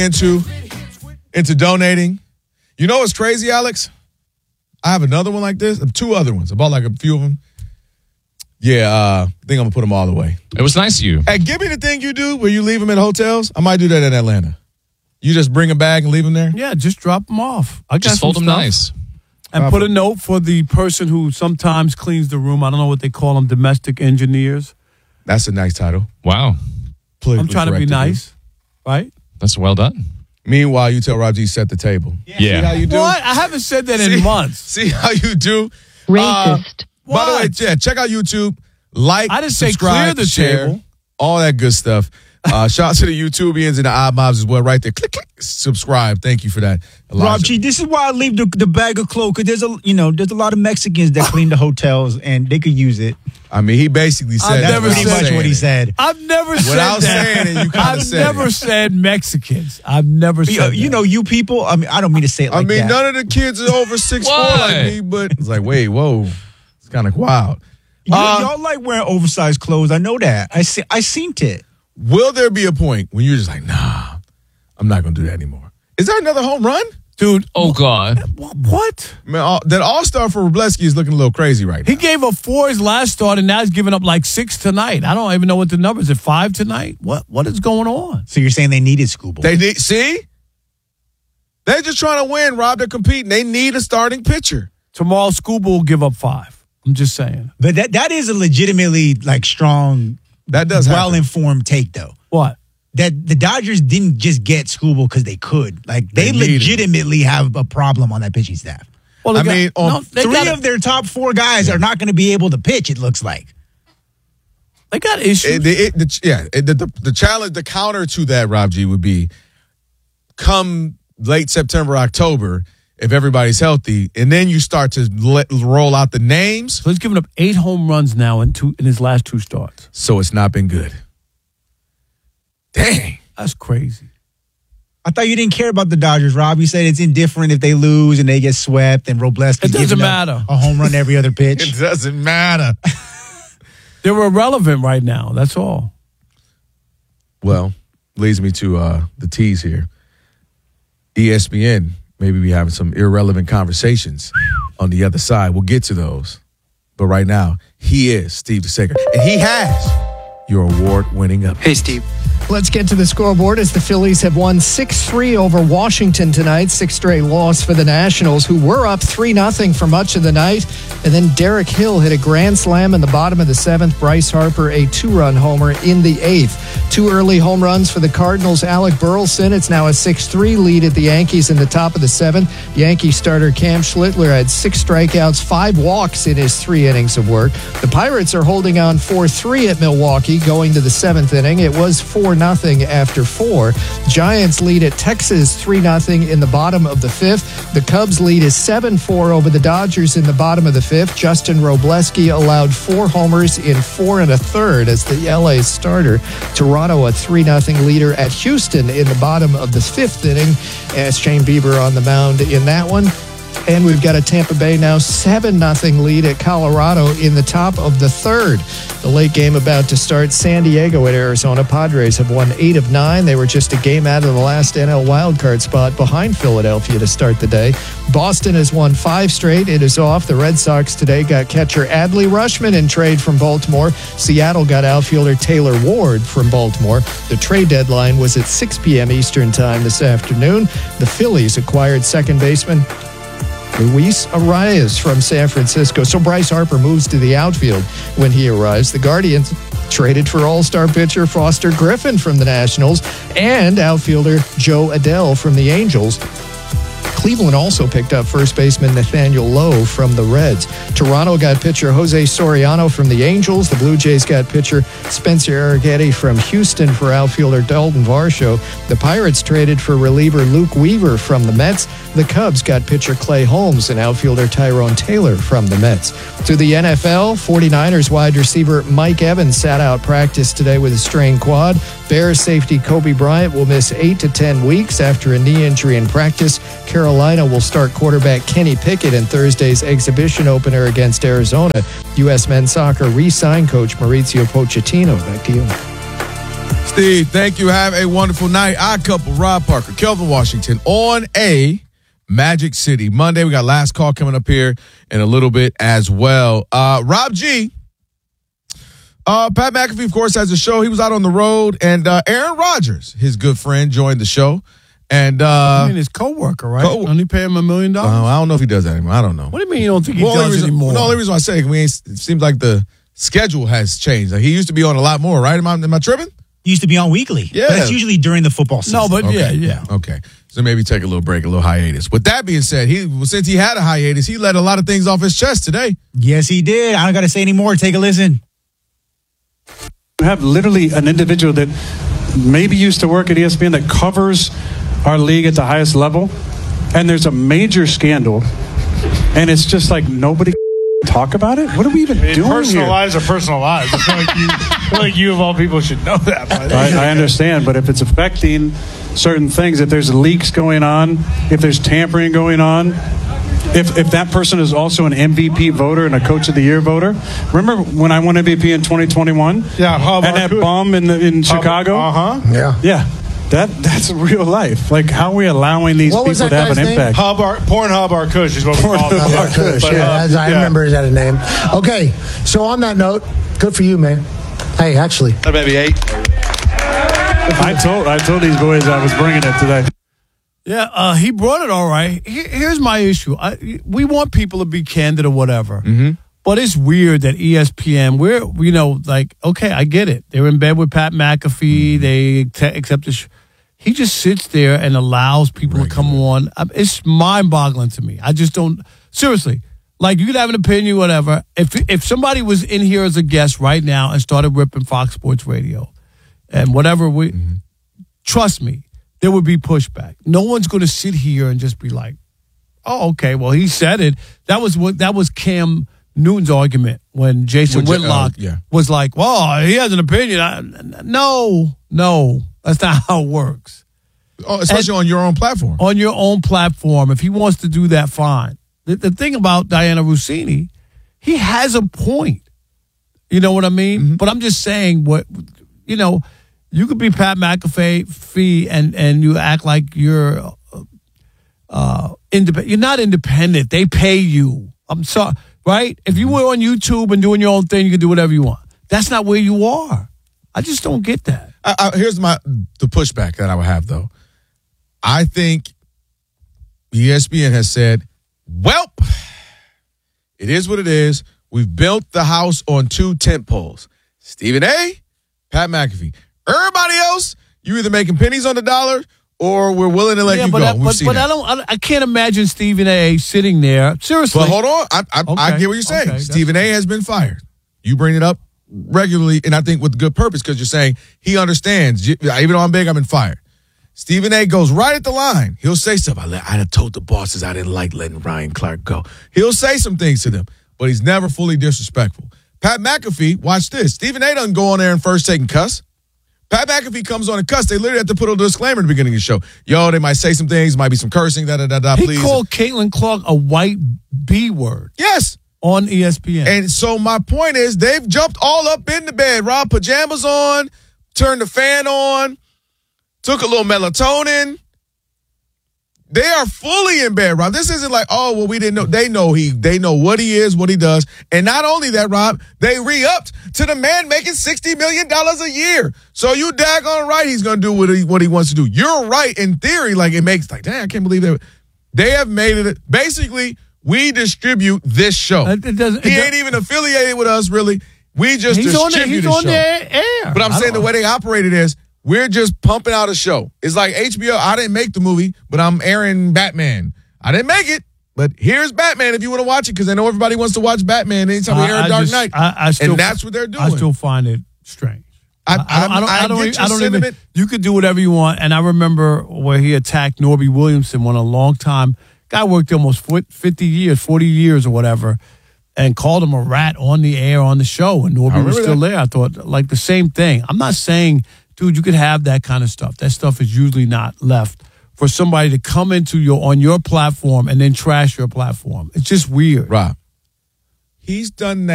into donating. You know what's crazy, Alex? I have another one like this. 2 other ones. I bought like a few of them. Yeah, I think I'm going to put them all away. It was nice of you. Hey, give me the thing you do where you leave them in hotels. I might do that in Atlanta. You just bring a bag and leave them there? Yeah, just drop them off. I got Just fold them nice. And put a note for the person who sometimes cleans the room. I don't know what they call them, domestic engineers. That's a nice title. Wow. I'm trying to be nice, right? That's well done. Meanwhile, you tell Rob G set the table. Yeah. See how you do? What? I haven't said that in months. See how you do? Racist. By the way, yeah, check out YouTube. Like, I didn't say subscribe, clear the share, table. all that good stuff. Shout out to the YouTubians and the odd mobs as well, right there. Click, click, subscribe. Thank you for that, Elijah. Rob G, this is why I leave the bag of clothes, because there's a lot of Mexicans that clean the hotels and they could use it. I mean, he basically said That's pretty much what he said. I've never said Without that. saying it, you kind of I've said never it. said Mexicans. I've never said that. You people, I mean, I don't mean to say it like that. none of the kids are over 6'4" like me, but it's like, wait, whoa. It's kind of wild. Y'all like wearing oversized clothes. I know that. I seen it. Will there be a point when you're just like, nah, I'm not going to do that anymore? Is there another home run? Dude. Oh, God. What? Man, that all-star for Robleski is looking a little crazy right now. He gave up 4 his last start, and now he's giving up like 6 tonight. I don't even know what the number is. Is it 5 tonight? What is going on? So you're saying they needed Scooble? See? They're just trying to win, Rob. They're competing. They need a starting pitcher. Tomorrow, Scooble will give up 5. I'm just saying. But that is a legitimately strong, that does well-informed take, though. What? That the Dodgers didn't just get Scooble because they could. They legitimately have a problem on that pitching staff. Well, three of their top 4 guys are not going to be able to pitch, it looks like. They got issues. The challenge, the counter to that, Rob G, would be come late September, October, if everybody's healthy, and then you start to roll out the names. So he's given up 8 home runs now in his last 2 starts. So it's not been good. Dang. That's crazy. I thought you didn't care about the Dodgers, Rob. You said it's indifferent if they lose and they get swept and Robleski It doesn't matter. A home run every other pitch. It doesn't matter. They're irrelevant right now. That's all. Well, leads me to the tease here. ESPN, maybe we having some irrelevant conversations on the other side. We'll get to those. But right now, he is Steve DeSager. And he has your award-winning update. Hey, Steve. Let's get to the scoreboard as the Phillies have won 6-3 over Washington tonight. 6th straight loss for the Nationals, who were up 3-0 for much of the night. And then Derek Hill hit a grand slam in the bottom of the 7th. Bryce Harper a 2-run homer in the 8th. 2 early home runs for the Cardinals. Alec Burleson, it's now a 6-3 lead at the Yankees in the top of the 7th. Yankee starter Cam Schlittler had 6 strikeouts, 5 walks in his 3 innings of work. The Pirates are holding on 4-3 at Milwaukee, going to the 7th inning. It was 4-0 after 4. Giants lead at Texas 3-0 in the bottom of the 5th. The Cubs lead is 7-4 over the Dodgers in the bottom of the 5th. Justin Robleski allowed 4 homers in 4 1/3 as the LA starter. Toronto a 3-0 leader at Houston in the bottom of the 5th inning. As Shane Bieber on the mound in that one. And we've got a Tampa Bay now 7-0 lead at Colorado in the top of the 3rd. The late game about to start. San Diego at Arizona. Padres have won 8 of 9. They were just a game out of the last NL wildcard spot behind Philadelphia to start the day. Boston has won 5 straight. It is off. The Red Sox today got catcher Adley Rutschman in trade from Baltimore. Seattle got outfielder Taylor Ward from Baltimore. The trade deadline was at 6 p.m. Eastern time this afternoon. The Phillies acquired second baseman Luis Arias from San Francisco. So Bryce Harper moves to the outfield when he arrives. The Guardians traded for all-star pitcher Foster Griffin from the Nationals and outfielder Joe Adell from the Angels. Cleveland also picked up first baseman Nathaniel Lowe from the Reds. Toronto got pitcher Jose Soriano from the Angels. The Blue Jays got pitcher Spencer Arrighetti from Houston for outfielder Dalton Varsho. The Pirates traded for reliever Luke Weaver from the Mets. The Cubs got pitcher Clay Holmes and outfielder Tyrone Taylor from the Mets. To the NFL, 49ers wide receiver Mike Evans sat out practice today with a strained quad. Bears safety Kobe Bryant will miss 8 to 10 weeks after a knee injury in practice. Carolina will start quarterback Kenny Pickett in Thursday's exhibition opener against Arizona. U.S. men's soccer re-signed coach Mauricio Pochettino. Back to you. Steve, thank you. Have a wonderful night. Odd Couple, Rob Parker, Kelvin Washington on a Magic City Monday. We got last call coming up here in a little bit as well. Rob G. Pat McAfee, of course, has a show. He was out on the road, and Aaron Rodgers, his good friend, joined the show. And I mean, his coworker, right? Don't he pay him $1 million? I don't know if he does that anymore. I don't know. What do you mean you don't think he does anymore? The only reason I say it seems like the schedule has changed. Like he used to be on a lot more, right? Am I tripping? He used to be on weekly. Yeah. But that's usually during the football season. No, but Okay. yeah. Okay. So maybe take a little break, a little hiatus. With that being said, since he had a hiatus, he let a lot of things off his chest today. Yes, he did. I don't got to say any more. Take a listen. You have literally an individual that maybe used to work at ESPN that covers our league at the highest level, and there's a major scandal, and it's just like nobody talk about it? What are we even doing personal here? lives are personal lives. I feel like you of all people should know that. But I understand, but if it's affecting certain things, if there's leaks going on, if there's tampering going on, if that person is also an MVP voter and a Coach of the Year voter. Remember when I won MVP in 2021? Yeah, and that bomb in Chicago? Yeah. That's real life. Like, how are we allowing these people to have an impact? Pornhub Arkush is what we call it. Arkush, yeah. I remember he had a name. Okay, so on that note, good for you, man. Hey, actually. Maybe 8. I told these boys I was bringing it today. Yeah, he brought it all right. Here's my issue. We want people to be candid or whatever. Mm-hmm. But it's weird that ESPN, okay, I get it. They're in bed with Pat McAfee. They accept the he just sits there and allows people to come on. It's mind-boggling to me. I just don't, seriously, like you could have an opinion, whatever. If somebody was in here as a guest right now and started ripping Fox Sports Radio and whatever, trust me, there would be pushback. No one's going to sit here and just be like, oh, okay, well, he said it. That was Cam Newton's argument when Jason Whitlock was like, well, he has an opinion. No, that's not how it works. Oh, especially on your own platform. On your own platform. If he wants to do that, fine. The thing about Diana Rossini, he has a point. You know what I mean? Mm-hmm. But I'm just saying, you could be Pat McAfee and you act like you're independent. You're not independent. They pay you. I'm sorry. Right? If you were on YouTube and doing your own thing, you could do whatever you want. That's not where you are. I just don't get that. Here's the pushback that I would have, though. I think ESPN has said, welp, it is what it is. We've built the house on 2 tent poles. Stephen A., Pat McAfee. Everybody else, you either making pennies on the dollar or we're willing to let you go. But I can't imagine Stephen A. sitting there. Seriously. But hold on. I get what you're saying. Stephen A. has been fired. You bring it up regularly, and I think with good purpose, because you're saying he understands. Even though I'm big, I've been fired. Stephen A. goes right at the line. He'll say something. I told the bosses I didn't like letting Ryan Clark go. He'll say some things to them, but he's never fully disrespectful. Pat McAfee, watch this. Stephen A. doesn't go on there and first take and cuss. Pat McAfee comes on and cuss. They literally have to put a disclaimer at the beginning of the show. Yo, they might say some things, might be some cursing, please. He called Caitlin Clark a white B word. Yes. On ESPN. And so my point is, they've jumped all up in the bed. Rob, pajamas on, turned the fan on, took a little melatonin. They are fully in bed, Rob. This isn't like, oh, well, we didn't know. They know what he is, what he does. And not only that, Rob, they re-upped to the man making $60 million a year. So you daggone right he's going to do what he wants to do. You're right in theory. Like, it makes, like, dang, I can't believe that. They have made it, basically, we distribute this show. He ain't even affiliated with us, really. We just distribute the show. He's on their air. But I'm saying the way they operate it is, we're just pumping out a show. It's like HBO. I didn't make the movie, but I'm airing Batman. I didn't make it, but here's Batman if you want to watch it, because I know everybody wants to watch Batman anytime we air Dark Knight. And that's what they're doing. I still find it strange. I don't even. You could do whatever you want. And I remember where he attacked Norby Williamson when a long time guy worked almost 50 years, 40 years or whatever, and called him a rat on the air on the show. And Norby was still there. I thought like the same thing. I'm not saying, dude, you could have that kind of stuff. That stuff is usually not left for somebody to come into on your platform and then trash your platform. It's just weird. Rob, he's done that.